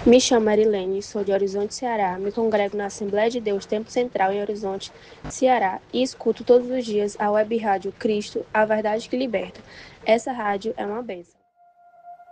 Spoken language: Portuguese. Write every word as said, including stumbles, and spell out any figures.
Me chamo Marilene, sou de Horizonte, Ceará. Me congrego na Assembleia de Deus Tempo Central em Horizonte, Ceará, e escuto todos os dias a web rádio Cristo, a verdade que liberta. Essa rádio é uma bênção.